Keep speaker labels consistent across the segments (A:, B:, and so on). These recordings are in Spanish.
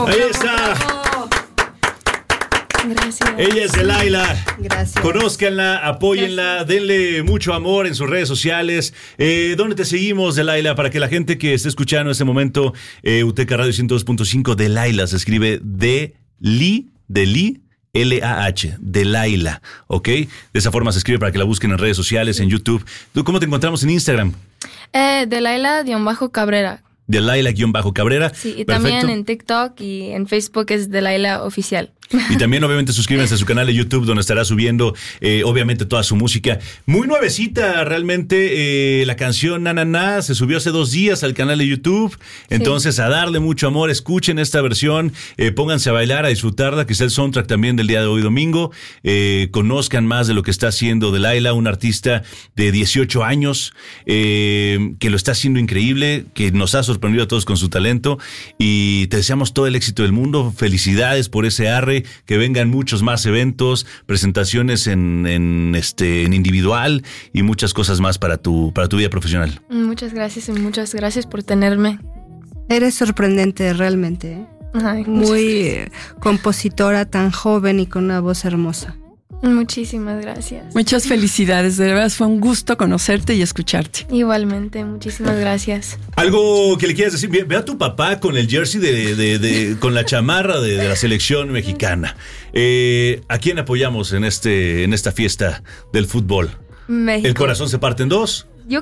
A: Ahí está.
B: Gracias.
A: Ella es Delilah.
B: Gracias.
A: Conózcanla, apóyenla, denle mucho amor en sus redes sociales. ¿Dónde te seguimos, Delilah? Para que la gente que esté escuchando en este momento, UTK Radio 102.5, Delilah se escribe L-A-H, Delilah, ¿ok? De esa forma se escribe para que la busquen en redes sociales, en YouTube. ¿Tú cómo te encontramos en Instagram?
B: Delilah-Cabrera.
A: Delilah-Cabrera.
B: Sí, y
A: Perfecto.
B: también en TikTok y en Facebook es Delilah Oficial.
A: Y también obviamente suscríbanse a su canal de YouTube, donde estará subiendo obviamente toda su música. Muy nuevecita realmente, la canción Na Na Na se subió hace 2 días al canal de YouTube. Entonces a darle mucho amor, escuchen esta versión, pónganse a bailar, a disfrutarla, que es el soundtrack también del día de hoy domingo. Conozcan más de lo que está haciendo Delilah, una artista de 18 años que lo está haciendo increíble, que nos ha sorprendido a todos con su talento, y te deseamos todo el éxito del mundo. Felicidades por ese arre, que vengan muchos más eventos, presentaciones en individual y muchas cosas más para tu vida profesional.
B: Muchas gracias y muchas gracias por tenerme.
C: Eres sorprendente realmente, ¿eh?
B: Ay,
C: Muy compositora, tan joven y con una voz hermosa.
B: muchísimas gracias.
D: Muchas felicidades, de verdad fue un gusto conocerte y escucharte.
B: Igualmente, muchísimas gracias.
A: Algo que le quieras decir, ve a tu papá con el jersey con la chamarra de la selección mexicana. ¿A quién apoyamos en esta fiesta del fútbol?
B: México.
A: ¿El corazón se parte en dos?
B: Yo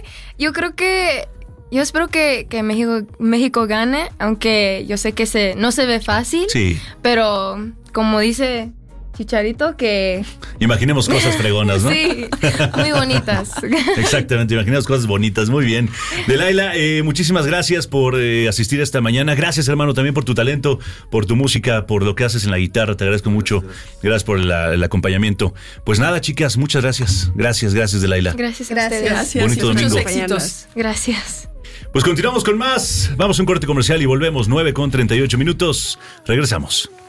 B: espero que México gane, aunque yo sé que no se ve fácil.
A: Sí.
B: Pero como dice Chicharito, que...
A: Imaginemos cosas fregonas, ¿no?
B: Sí, muy bonitas.
A: Exactamente, imaginemos cosas bonitas, muy bien. Delilah, muchísimas gracias por asistir esta mañana. Gracias, hermano, también por tu talento, por tu música, por lo que haces en la guitarra. Te agradezco mucho. Gracias por el acompañamiento. Pues nada, chicas, muchas gracias. Gracias, Delilah.
B: Gracias a
C: Gracias.
B: ustedes.
D: Gracias.
A: Bonito
D: y muchos
A: domingo.
D: éxitos.
B: Gracias.
A: Pues continuamos con más. Vamos a un corte comercial y volvemos. 9:38 minutos. Regresamos.